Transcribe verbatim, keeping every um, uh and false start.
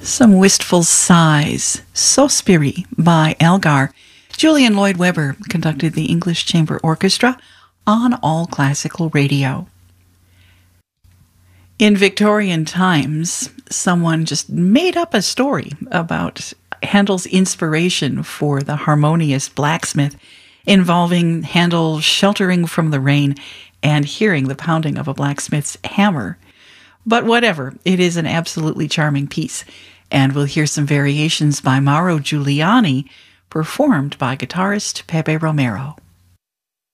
Some Wistful Sighs, Sospiri by Elgar. Julian Lloyd Webber conducted the English Chamber Orchestra on All Classical Radio. In Victorian times, someone just made up a story about Handel's inspiration for the harmonious blacksmith, involving Handel sheltering from the rain and hearing the pounding of a blacksmith's hammer. But whatever, it is an absolutely charming piece, and we'll hear some variations by Mauro Giuliani, performed by guitarist Pepe Romero.